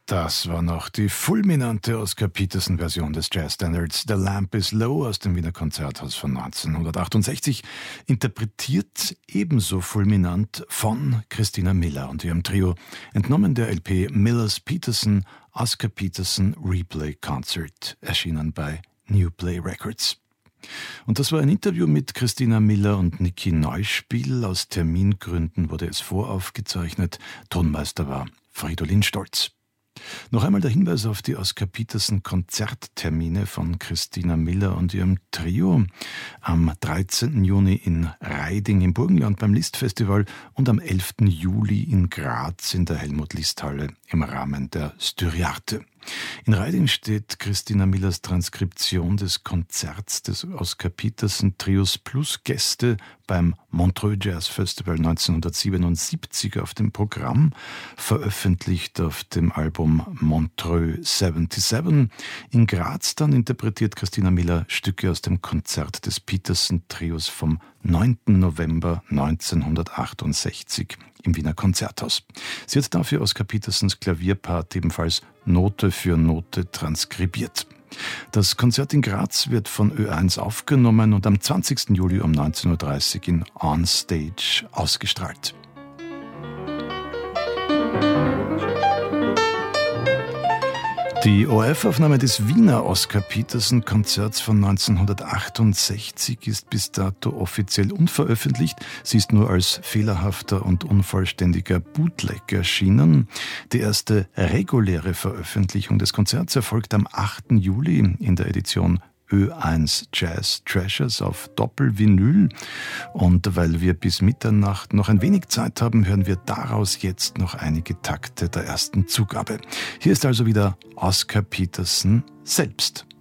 Das war noch die fulminante Oscar Peterson-Version des Jazz-Standards The Lamp is Low aus dem Wiener Konzerthaus von 1968, interpretiert ebenso fulminant von Christina Miller und ihrem Trio, entnommen der LP Miller's Peterson, Oscar Peterson Replay Concert, erschienen bei New Play Records. Und das war ein Interview mit Christina Miller und Niki Neuspiel. Aus Termingründen wurde es voraufgezeichnet. Tonmeister war Fridolin Stolz. Noch einmal der Hinweis auf die Oscar Peterson Konzerttermine von Christina Miller und ihrem Trio. Am 13. Juni in Reiding im Burgenland beim Liszt-Festival und am 11. Juli in Graz in der Helmut-List-Halle im Rahmen der Styriarte. In Reiding steht Christina Millers Transkription des Konzerts des Oscar Peterson Trios plus Gäste beim Montreux Jazz Festival 1977 auf dem Programm, veröffentlicht auf dem Album Montreux 77. In Graz dann interpretiert Christina Miller Stücke aus dem Konzert des Peterson Trios vom 9. November 1968 im Wiener Konzerthaus. Sie hat dafür Oscar Petersons Klavierpart ebenfalls Note für Note transkribiert. Das Konzert in Graz wird von Ö1 aufgenommen und am 20. Juli um 19.30 Uhr in On Stage ausgestrahlt. Die ORF-Aufnahme des Wiener Oscar Peterson-Konzerts von 1968 ist bis dato offiziell unveröffentlicht. Sie ist nur als fehlerhafter und unvollständiger Bootleg erschienen. Die erste reguläre Veröffentlichung des Konzerts erfolgt am 8. Juli in der Edition Ö1 Jazz Treasures auf Doppelvinyl. Und weil wir bis Mitternacht noch ein wenig Zeit haben, hören wir daraus jetzt noch einige Takte der ersten Zugabe. Hier ist also wieder Oscar Peterson selbst.